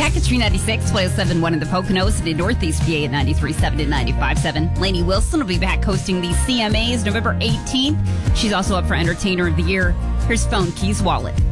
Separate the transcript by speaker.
Speaker 1: back at 396, 107.1 in the Poconos and in Northeast PA at 93.7 and 95.7. Lainey Wilson will be back hosting the CMAs November 18th. She's also up for Entertainer of the Year. Here's Phone Keys Wallet.